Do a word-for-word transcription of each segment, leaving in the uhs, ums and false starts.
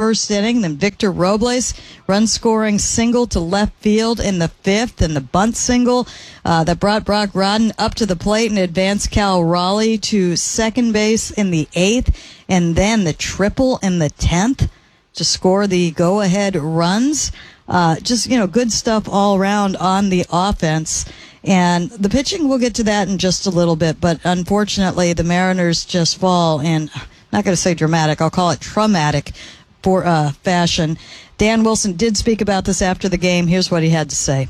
first inning. Then Victor Robles, run-scoring single to left field in the fifth, and the bunt single uh, that brought Brock Rodden up to the plate and advanced Cal Raleigh to second base in the eighth, and then the triple in the tenth to score the go-ahead runs. Uh, just, you know, good stuff all around on the offense. And the pitching, we'll get to that in just a little bit, but unfortunately the Mariners just fall in, I'm not going to say dramatic, I'll call it traumatic for uh, fashion. Dan Wilson did speak about this after the game. Here's what he had to say.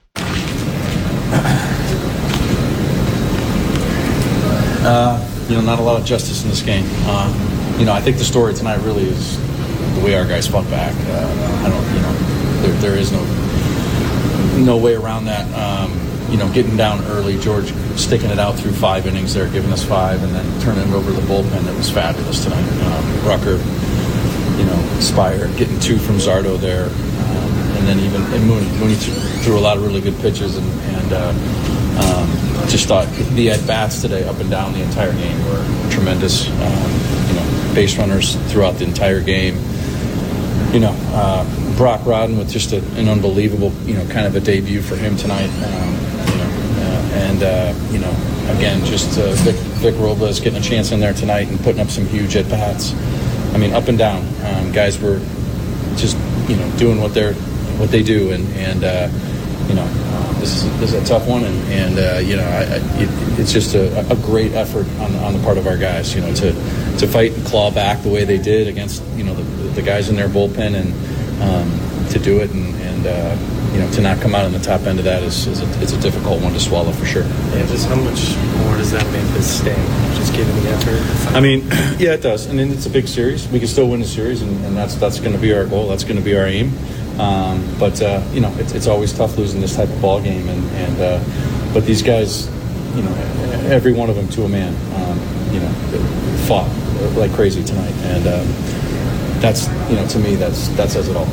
Uh, you know, not a lot of justice in this game. Uh, you know, I think the story tonight really is the way our guys fought back. Uh, I don't, you know, there, there is no no way around that. Um, you know, getting down early, George sticking it out through five innings there, giving us five, and then turning it over to the bullpen. That was fabulous tonight. Um, Rucker, you know, Spire, getting two from Zardo there, um, and then even and Mooney. Mooney threw a lot of really good pitches, and, and uh, um, just thought the at-bats today up and down the entire game were tremendous. Um, you know, base runners throughout the entire game. You know, uh, Brock Rodden with just a, an unbelievable, you know, kind of a debut for him tonight. Um, you know, uh, and, uh, you know, again, just uh, Vic, Vic Robles getting a chance in there tonight and putting up some huge at-bats. I mean, up and down. Um, guys were just, you know, doing what they're, what they do. And, and uh, you know, uh, this, is, this is a tough one. And, and uh, you know, I, I, it, it's just a, a great effort on, on the part of our guys, you know, to, to fight and claw back the way they did against, you know, the, the guys in their bullpen, and um, to do it and, and uh, you know, to not come out on the top end of that is, is a, it's a difficult one to swallow for sure. Yeah, just how much more does that make this sting? Just giving the effort? I mean, yeah, it does. I mean, it's a big series. We can still win the series, and, and that's that's going to be our goal. That's going to be our aim. Um, but uh, you know, it's, it's always tough losing this type of ball game, and, and uh, but these guys, you know, every one of them to a man, um, you know, fought like crazy tonight, and um, that's, you know, to me, that's that says it all.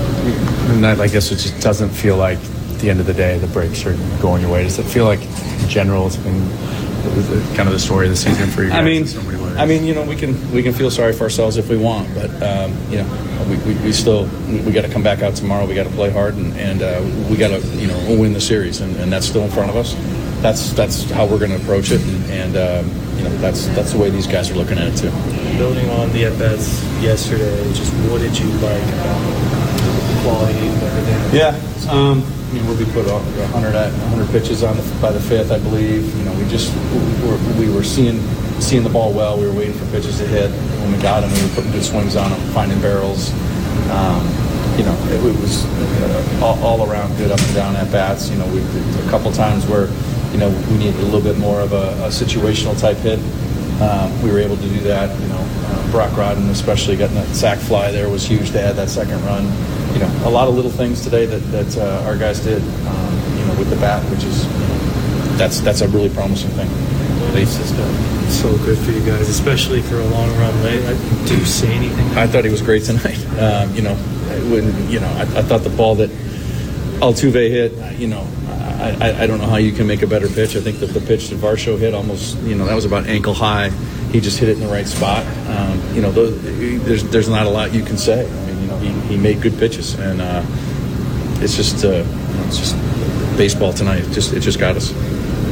And I guess it just doesn't feel like at the end of the day the breaks are going your way. Does it feel like in general it's been kind of the story of the season for you guys? I mean, in so many ways? I mean, you know, we can we can feel sorry for ourselves if we want, but um, you know, we, we, we still we, we got to come back out tomorrow. We got to play hard, and, and uh, we got to, you know, win the series, and, and that's still in front of us. That's that's how we're going to approach it, and, and um, you know, that's that's the way these guys are looking at it too. Building on the at-bats yesterday, just what did you like about the quality of everything? Yeah, um, I mean, we'll be put one hundred, one hundred pitches on the, by the fifth, I believe. You know, we just we were, we were seeing seeing the ball well. We were waiting for pitches to hit. When we got them, we were putting good swings on them, finding barrels. Um, you know, it, it was uh, all, all around good up and down at bats. You know, we a couple times where, you know, we needed a little bit more of a, a situational type hit. Um, we were able to do that. You know, uh, Brock Rodden, especially getting that sac fly there, was huge to add that second run. You know, a lot of little things today that that uh, our guys did. Um, you know, with the bat, which is, you know, that's that's a really promising thing. This has been so good for you guys, especially for a long run late. Do you see anything? I thought he was great tonight. Um, you know, when you know, I, I thought the ball that Altuve hit, you know, I, I, I don't know how you can make a better pitch. I think that the pitch that Varsho hit almost, you know, that was about ankle high. He just hit it in the right spot. Um, you know, those, there's there's not a lot you can say. I mean, you know, he, he made good pitches, and uh, it's just uh, you know, it's just baseball tonight. It just it just got us.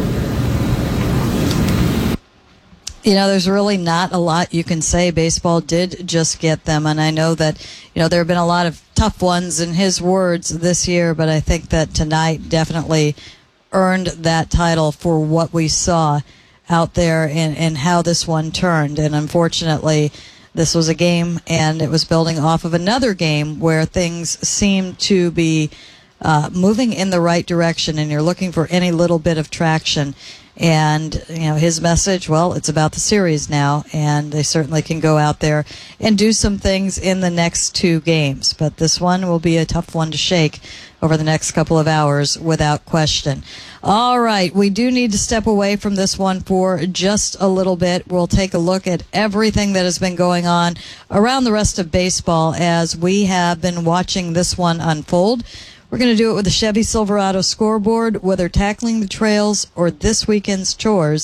You know, there's really not a lot you can say. Baseball did just get them, and I know that, you know, there have been a lot of tough ones in his words this year, but I think that tonight definitely earned that title for what we saw out there and, and how this one turned. And unfortunately, this was a game, and it was building off of another game where things seemed to be uh, moving in the right direction, and you're looking for any little bit of traction. And, you know, his message, well, it's about the series now, and they certainly can go out there and do some things in the next two games. But this one will be a tough one to shake over the next couple of hours without question. All right, we do need to step away from this one for just a little bit. We'll take a look at everything that has been going on around the rest of baseball as we have been watching this one unfold. We're going to do it with the Chevy Silverado scoreboard, whether tackling the trails or this weekend's chores.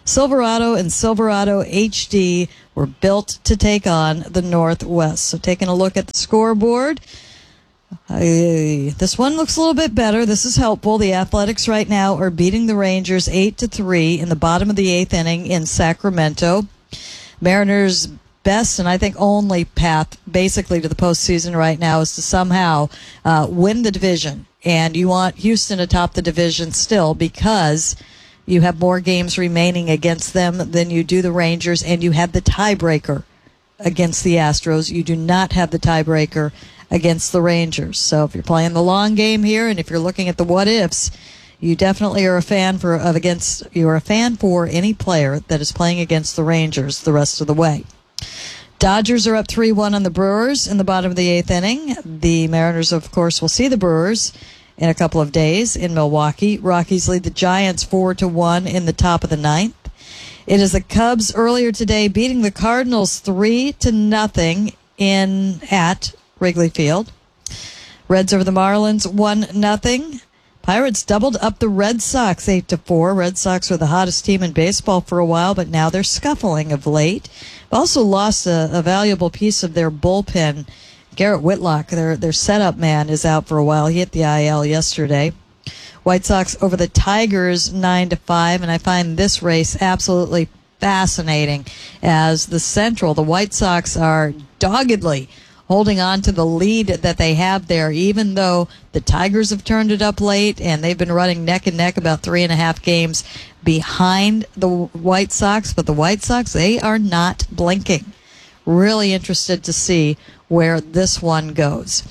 Silverado and Silverado H D were built to take on the Northwest. So taking a look at the scoreboard, uh, this one looks a little bit better. This is helpful. The Athletics right now are beating the Rangers eight to three in the bottom of the eighth inning in Sacramento. Mariners' best and I think only path basically to the postseason right now is to somehow uh, win the division. And you want Houston to top the division still because you have more games remaining against them than you do the Rangers, and you have the tiebreaker against the Astros. You do not have the tiebreaker against the Rangers. So if you're playing the long game here, and if you're looking at the what ifs, you definitely are a fan for of against you're a fan for any player that is playing against the Rangers the rest of the way. Dodgers are up three one on the Brewers in the bottom of the eighth inning. The Mariners, of course, will see the Brewers in a couple of days in Milwaukee. Rockies lead the Giants four to one in the top of the ninth. It is the Cubs earlier today beating the Cardinals three to nothing in at Wrigley Field. Reds over the Marlins one nothing. Pirates doubled up the Red Sox eight to four. Red Sox were the hottest team in baseball for a while, but now they're scuffling of late. Also lost a, a valuable piece of their bullpen. Garrett Whitlock, their their setup man, is out for a while. He hit the I L yesterday. White Sox over the Tigers nine to five, and I find this race absolutely fascinating as the Central, the White Sox are doggedly holding on to the lead that they have there, even though the Tigers have turned it up late and they've been running neck and neck about three and a half games behind the White Sox. But the White Sox, they are not blinking. Really interested to see where this one goes.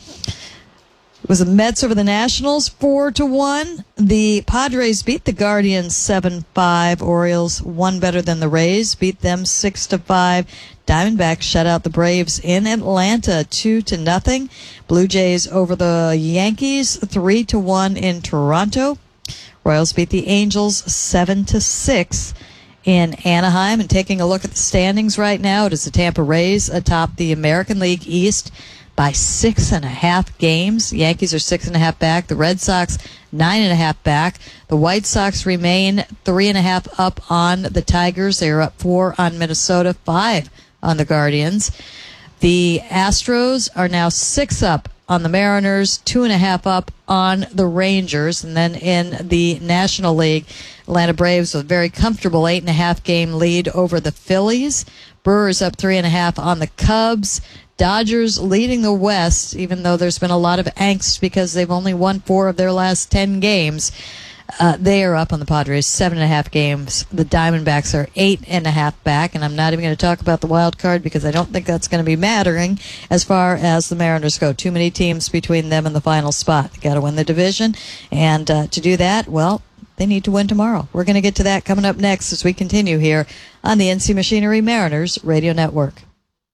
It was the Mets over the Nationals four to one. The Padres beat the Guardians seven five. Orioles won better than the Rays, beat them six to five. Diamondbacks shut out the Braves in Atlanta two to nothing. Blue Jays over the Yankees three to one in Toronto. Royals beat the Angels seven to six in Anaheim. And taking a look at the standings right now, it is the Tampa Rays atop the American League East by six and a half games. The Yankees are six and a half back. The Red Sox nine and a half back. The White Sox remain three and a half up on the Tigers. They are up four on Minnesota, five on the Guardians. The Astros are now six up on the Mariners, two and a half up on the Rangers. And then in the National League, Atlanta Braves with a very comfortable eight and a half game lead over the Phillies. Brewers up three and a half on the Cubs. Dodgers leading the West, even though there's been a lot of angst because they've only won four of their last ten games. Uh, they are up on the Padres, seven and a half games. The Diamondbacks are eight and a half back, and I'm not even going to talk about the wild card because I don't think that's going to be mattering as far as the Mariners go. Too many teams between them and the final spot. They got to win the division, and uh, to do that, well, they need to win tomorrow. We're going to get to that coming up next as we continue here on the N C Machinery Mariners Radio Network.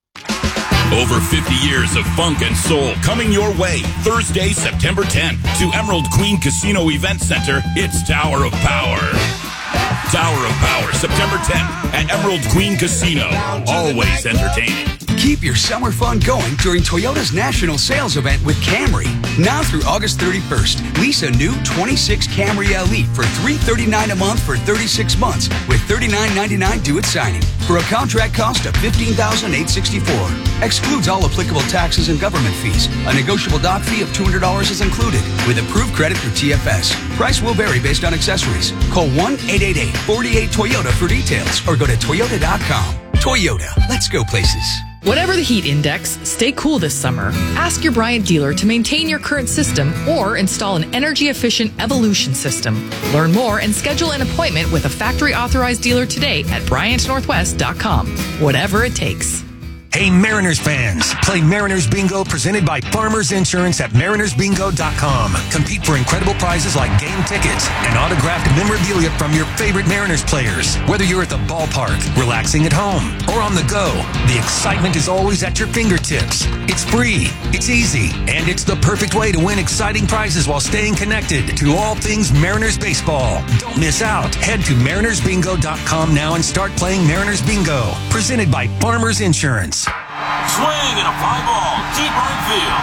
Over fifty years of funk and soul coming your way. Thursday, September tenth, to Emerald Queen Casino Event Center. It's Tower of Power. Tower of Power, September tenth at Emerald Queen Casino. Always entertaining. Keep your summer fun going during Toyota's national sales event with Camry. Now through August thirty-first, lease a new twenty-six Camry Elite for three hundred thirty-nine dollars a month for thirty-six months with thirty-nine ninety-nine due at signing for a contract cost of fifteen thousand eight hundred sixty-four dollars. Excludes all applicable taxes and government fees. A negotiable dock fee of two hundred dollars is included with approved credit through T F S. Price will vary based on accessories. Call one eight eight eight, four eight Toyota for details or go to toyota dot com. Toyota, let's go places. Whatever the heat index, stay cool this summer. Ask your Bryant dealer to maintain your current system or install an energy-efficient Evolution system. Learn more and schedule an appointment with a factory-authorized dealer today at Bryant Northwest dot com. Whatever it takes. Hey Mariners fans, play Mariners Bingo presented by Farmers Insurance at mariners bingo dot com. Compete for incredible prizes like game tickets and autographed memorabilia from your favorite Mariners players. Whether you're at the ballpark, relaxing at home, or on the go, the excitement is always at your fingertips. It's free, it's easy, and it's the perfect way to win exciting prizes while staying connected to all things Mariners baseball. Don't miss out. Head to mariners bingo dot com now and start playing Mariners Bingo, presented by Farmers Insurance. Swing and a fly ball deep right field.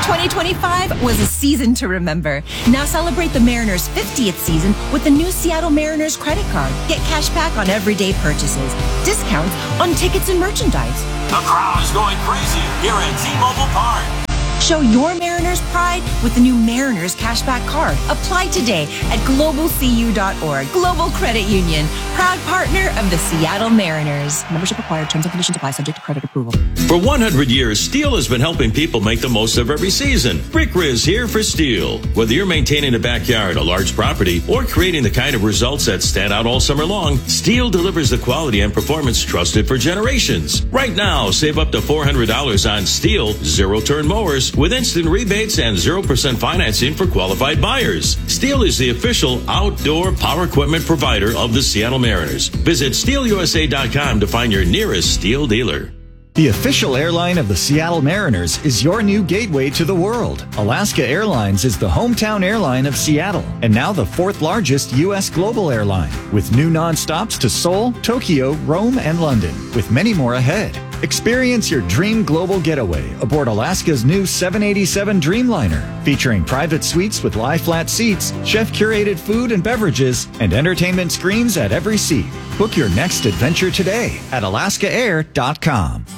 twenty twenty-five was a season to remember. Now celebrate the Mariners' fiftieth season with the new Seattle Mariners credit card. Get cash back on everyday purchases, discounts on tickets and merchandise. The crowd is going crazy here at T-Mobile Park. Show your Mariners pride with the new Mariners Cashback Card. Apply today at global c u dot org. Global Credit Union, proud partner of the Seattle Mariners. Membership required. Terms and conditions apply. Subject to credit approval. For one hundred years, Steel has been helping people make the most of every season. Brick Riz here for Steel. Whether you're maintaining a backyard, a large property, or creating the kind of results that stand out all summer long, Steel delivers the quality and performance trusted for generations. Right now, save up to four hundred dollars on Steel zero-turn mowers with instant rebates and zero percent financing for qualified buyers. Steel is the official outdoor power equipment provider of the Seattle Mariners. Visit steel u s a dot com to find your nearest Steel dealer. The official airline of the Seattle Mariners is your new gateway to the world. Alaska Airlines is the hometown airline of Seattle and now the fourth largest U S global airline, with new nonstops to Seoul, Tokyo, Rome, and London, with many more ahead. Experience your dream global getaway aboard Alaska's new seven eighty-seven Dreamliner, featuring private suites with lie-flat seats, chef-curated food and beverages, and entertainment screens at every seat. Book your next adventure today at alaska air dot com.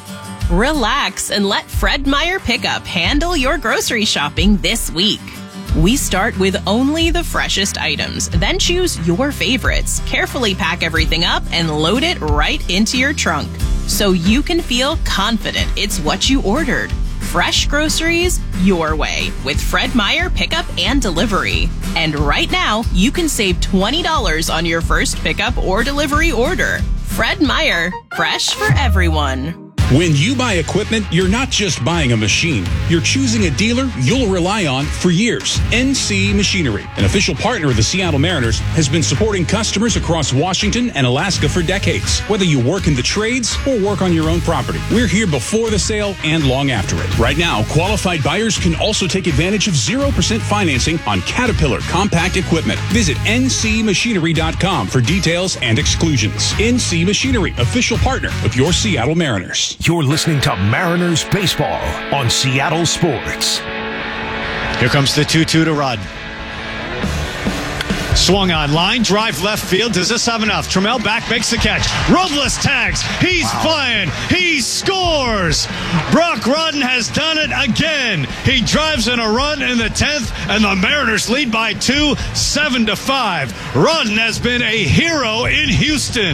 Relax and let Fred Meyer Pickup handle your grocery shopping this week. We start with only the freshest items, then choose your favorites. Carefully pack everything up and load it right into your trunk, so you can feel confident it's what you ordered. Fresh groceries your way with Fred Meyer Pickup and Delivery. And right now, you can save twenty dollars on your first pickup or delivery order. Fred Meyer, fresh for everyone. When you buy equipment, you're not just buying a machine. You're choosing a dealer you'll rely on for years. N C Machinery, an official partner of the Seattle Mariners, has been supporting customers across Washington and Alaska for decades. Whether you work in the trades or work on your own property, we're here before the sale and long after it. Right now, qualified buyers can also take advantage of zero percent financing on Caterpillar compact equipment. Visit n c machinery dot com for details and exclusions. N C Machinery, official partner of your Seattle Mariners. You're listening to Mariners Baseball on Seattle Sports. Here comes the two two to Rudd. Swung on line, drive left field. Does this have enough? Trammell back makes the catch. Robles tags. He's wow. flying. He scores. Brock Rudden has done it again. He drives in a run in the tenth, and the Mariners lead by two, seven to five. Rudden has been a hero in Houston.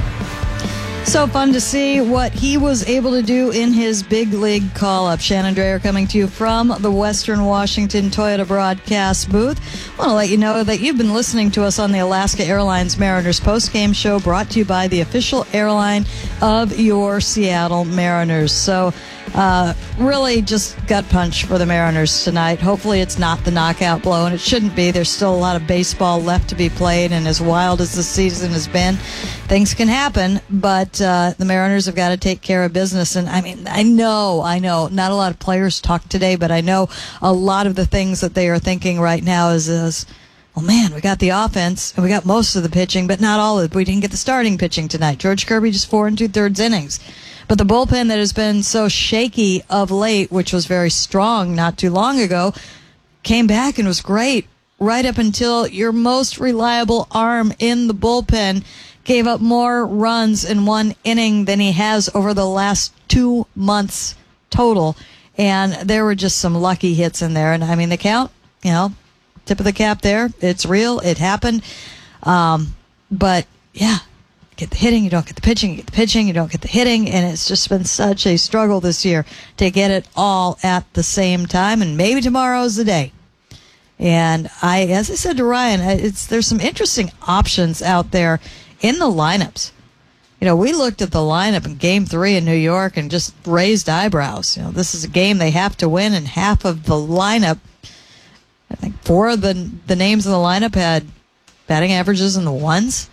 So fun to see what he was able to do in his big league call-up. Shannon Drayer coming to you from the Western Washington Toyota broadcast booth. I want to let you know that you've been listening to us on the Alaska Airlines Mariners postgame show, brought to you by the official airline of your Seattle Mariners. So uh, really just gut punch for the Mariners tonight. Hopefully it's not the knockout blow, and it shouldn't be. There's still a lot of baseball left to be played, and as wild as the season has been, things can happen, but uh, the Mariners have got to take care of business. And I mean, I know, I know, not a lot of players talk today, but I know a lot of the things that they are thinking right now is, is well, man, we got the offense and we got most of the pitching, but not all of it. We didn't get the starting pitching tonight. George Kirby just four and two thirds innings. But the bullpen that has been so shaky of late, which was very strong not too long ago, came back and was great right up until your most reliable arm in the bullpen gave up more runs in one inning than he has over the last two months total. And there were just some lucky hits in there. And I mean, the count, you know, tip of the cap there. It's real. It happened. Um, but yeah, get the hitting, you don't get the pitching, you get the pitching, you don't get the hitting. And it's just been such a struggle this year to get it all at the same time. And maybe tomorrow's the day. And I, as I said to Ryan, it's, there's some interesting options out there in the lineups. You know, we looked at the lineup in game three in New York and just raised eyebrows. You know, this is a game they have to win, and half of the lineup, I think four of the, the names in the lineup had batting averages in the ones.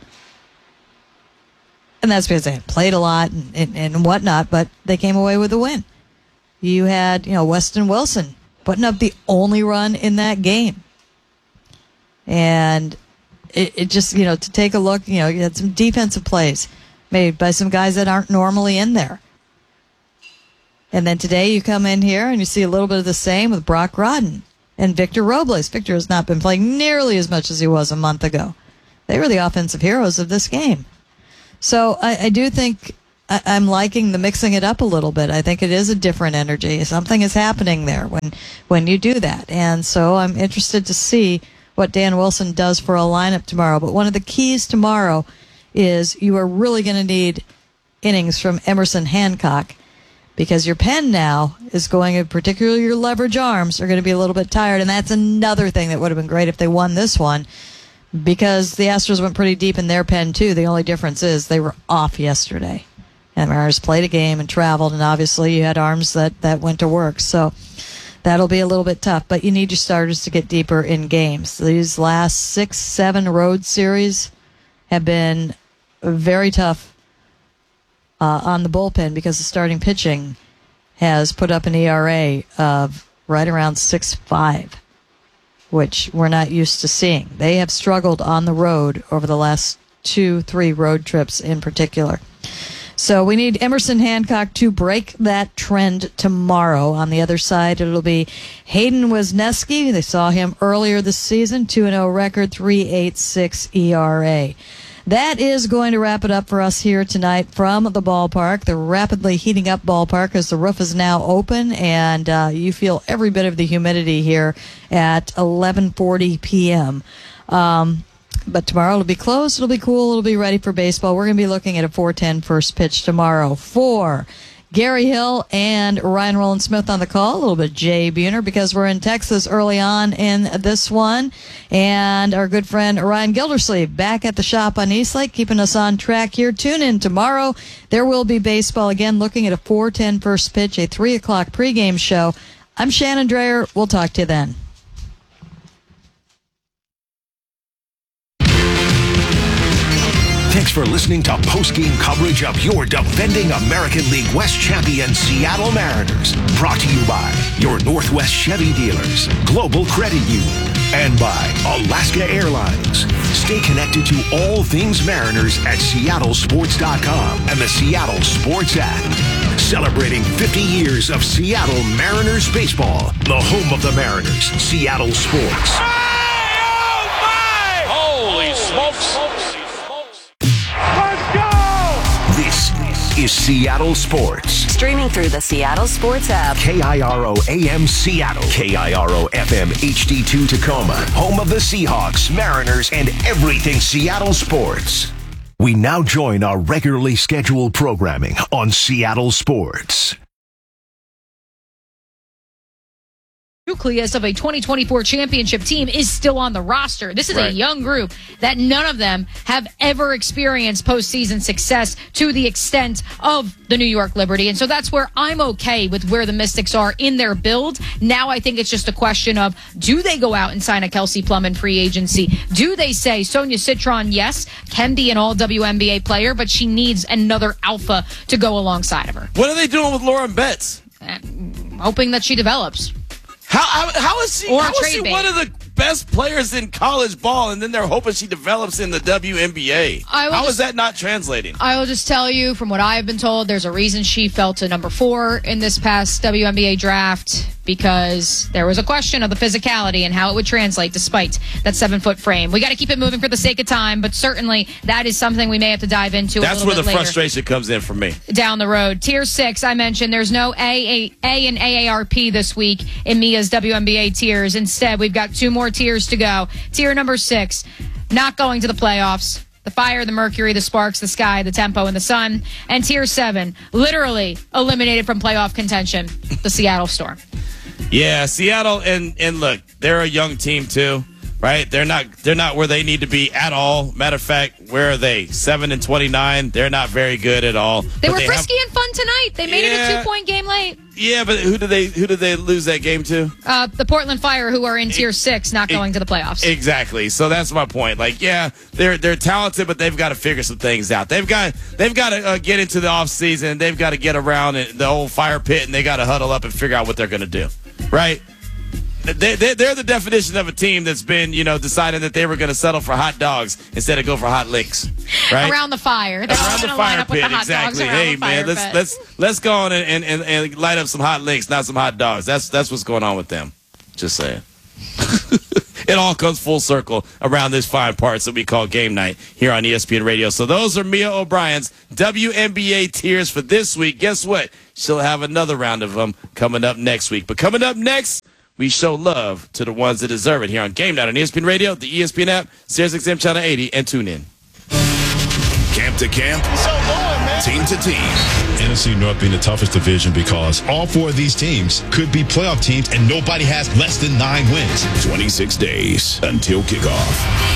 And that's because they had played a lot and, and, and whatnot, but they came away with a win. You had, you know, Weston Wilson putting up the only run in that game. And It, it just, you know, to take a look, you know, you had some defensive plays made by some guys that aren't normally in there. And then today you come in here and you see a little bit of the same with Brock Rodden and Victor Robles. Victor has not been playing nearly as much as he was a month ago. They were the offensive heroes of this game. So I, I do think I, I'm liking the mixing it up a little bit. I think it is a different energy. Something is happening there when, when you do that. And so I'm interested to see what Dan Wilson does for a lineup tomorrow. But one of the keys tomorrow is you are really going to need innings from Emerson Hancock, because your pen now is going to, particularly your leverage arms, are going to be a little bit tired. And that's another thing that would have been great if they won this one, because the Astros went pretty deep in their pen, too. The only difference is they were off yesterday. And the Mariners played a game and traveled, and obviously you had arms that, that went to work. So that'll be a little bit tough. But you need your starters to get deeper in games. These last six, seven road series have been very tough uh, on the bullpen, because the starting pitching has put up an E R A of right around six point five. Which we're not used to seeing. They have struggled on the road over the last two, three road trips in particular. So we need Emerson Hancock to break that trend tomorrow. On the other side, it'll be Hayden Wesneski. They saw him earlier this season, two and oh record, three point eight six E R A. That is going to wrap it up for us here tonight from the ballpark, the rapidly heating up ballpark, as the roof is now open, and uh, you feel every bit of the humidity here at eleven forty p.m. Um, but tomorrow it'll be closed, it'll be cool, it'll be ready for baseball. We're going to be looking at a four ten first pitch tomorrow for Gary Hill and Ryan Roland Smith on the call. A little bit of Jay Buhner, because we're in Texas early on in this one. And our good friend Ryan Gildersleeve back at the shop on East Lake, keeping us on track here. Tune in tomorrow. There will be baseball again, looking at a four ten first pitch, a three o'clock pregame show. I'm Shannon Dreyer. We'll talk to you then. Thanks for listening to post-game coverage of your defending American League West champion Seattle Mariners. Brought to you by your Northwest Chevy dealers, Global Credit Union, and by Alaska Airlines. Stay connected to all things Mariners at seattle sports dot com and the Seattle Sports app. Celebrating fifty years of Seattle Mariners baseball, the home of the Mariners, Seattle Sports. Holy smokes! This is Seattle Sports. Streaming through the Seattle Sports app. K I R O A M Seattle. K I R O F M H D two Tacoma. Home of the Seahawks, Mariners, and everything Seattle sports. We now join our regularly scheduled programming on Seattle Sports. Nucleus of a twenty twenty-four championship team is still on the roster. This is right. a young group that none of them have ever experienced postseason success to the extent of the New York Liberty. And so that's where I'm okay with where the Mystics are in their build. Now I think it's just a question of, do they go out and sign a Kelsey Plum in free agency? Do they say Sonia Citron, yes, can be an all W N B A player, but she needs another alpha to go alongside of her? What are they doing with Lauren Betts? Uh, hoping that she develops. How, how, how is she, or how is she one of the best players in college ball, and then they're hoping she develops in the W N B A? How just, is that not translating? I will just tell you, from what I've been told, there's a reason she fell to number four in this past W N B A draft, because there was a question of the physicality and how it would translate despite that seven-foot frame. We got to keep it moving for the sake of time, but certainly that is something we may have to dive into That's a little where bit the later frustration comes in for me. Down the road. Tier six, I mentioned, there's no A, A, A and A A R P this week in Mia's W N B A tiers. Instead, we've got two more tiers to go. Tier number six, not going to the playoffs. The Fire, the Mercury, the Sparks, the Sky, the Tempo, and the Sun. And Tier seven, literally eliminated from playoff contention, the Seattle Storm. Yeah, Seattle, and, and look, they're a young team too, right? They're not they're not where they need to be at all. Matter of fact, where are they? Seven and twenty-nine. They're not very good at all. They but were they frisky have, and fun tonight. They made yeah, it a two-point game late. Yeah, but who did they who did they lose that game to? Uh, the Portland Fire, who are in Tier six, not going to the playoffs. Exactly. So that's my point. Like, yeah, they're they're talented, but they've got to figure some things out. They've got they've got to uh, get into the off season. They've got to get around the old fire pit, and they got to huddle up and figure out what they're going to do. Right? they, they, they're the definition of a team that's been, you know, deciding that they were going to settle for hot dogs instead of go for hot licks, right? Around the fire. They're around the gonna fire line up with pit, the hot exactly. dogs around Hey, the man, fire let's pit. let's let's go on and, and, and, and light up some hot licks, not some hot dogs. That's that's what's going on with them. Just saying. It all comes full circle around this fine parts that we call game night here on E S P N Radio. So those are Mia O'Brien's W N B A tiers for this week. Guess what? She'll have another round of them coming up next week. But coming up next, we show love to the ones that deserve it here on Game Night on E S P N Radio, the E S P N app, Sirius X M Channel eighty, and tune in. Camp to camp, team to team. N F C North being the toughest division because all four of these teams could be playoff teams and nobody has less than nine wins. twenty-six days until kickoff.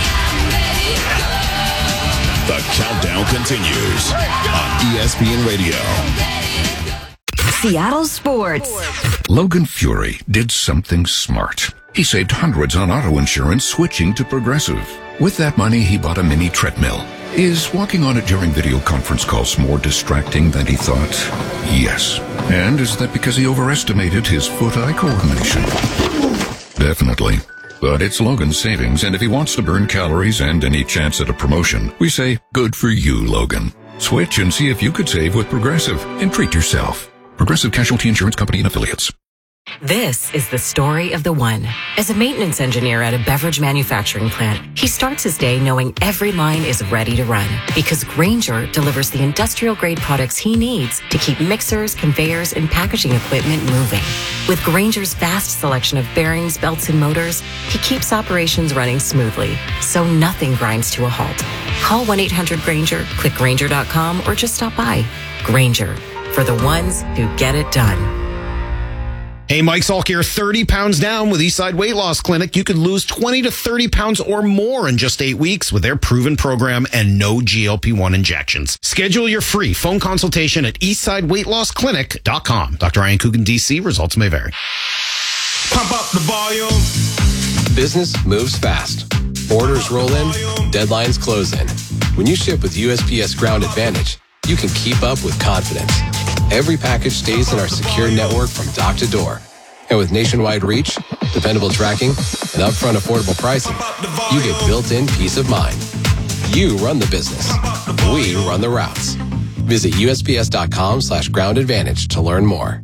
The countdown continues on E S P N Radio. Seattle Sports. Logan Fury did something smart. He saved hundreds on auto insurance switching to Progressive. With that money, he bought a mini treadmill. Is walking on it during video conference calls more distracting than he thought? Yes. And is that because he overestimated his foot-eye coordination? Definitely. But it's Logan's savings, and if he wants to burn calories and any chance at a promotion, we say, good for you, Logan. Switch and see if you could save with Progressive and treat yourself. Progressive Casualty Insurance Company and Affiliates. This is the story of the one. As a maintenance engineer at a beverage manufacturing plant, he starts his day knowing every line is ready to run because Grainger delivers the industrial-grade products he needs to keep mixers, conveyors, and packaging equipment moving. With Grainger's vast selection of bearings, belts, and motors, he keeps operations running smoothly, so nothing grinds to a halt. Call one eight hundred Grainger, click Grainger dot com, or just stop by. Grainger, for the ones who get it done. Hey, Mike Salk here. thirty pounds down with Eastside Weight Loss Clinic. You could lose twenty to thirty pounds or more in just eight weeks with their proven program and no G L P one injections. Schedule your free phone consultation at eastside weight loss clinic dot com. Doctor Ryan Coogan, D C. Results may vary. Pump up the volume. Business moves fast. Orders roll in, deadlines close in. When you ship with U S P S Ground Advantage, you can keep up with confidence. Every package stays in our secure network from dock to door. And with nationwide reach, dependable tracking, and upfront affordable pricing, you get built-in peace of mind. You run the business. We run the routes. Visit U S P S dot com slash ground advantage to learn more.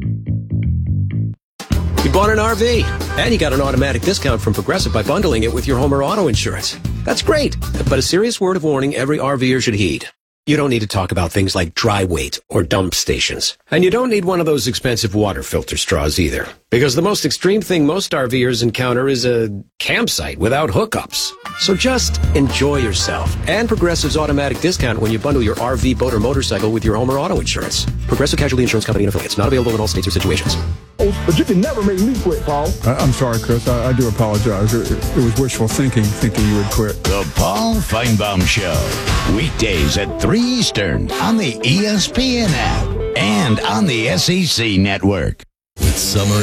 You bought an R V, and you got an automatic discount from Progressive by bundling it with your home or auto insurance. That's great, but a serious word of warning every RVer should heed. You don't need to talk about things like dry weight or dump stations. And you don't need one of those expensive water filter straws either. Because the most extreme thing most RVers encounter is a campsite without hookups. So just enjoy yourself. And Progressive's automatic discount when you bundle your R V, boat, or motorcycle with your home or auto insurance. Progressive Casualty Insurance Company and Affiliates. Not available in all states or situations. But you can never make me quit, Paul. I, I'm sorry, Chris. I, I do apologize. It, it was wishful thinking, thinking you would quit. The Paul Feinbaum Show. Weekdays at three Eastern on the E S P N app and on the S E C network. With summer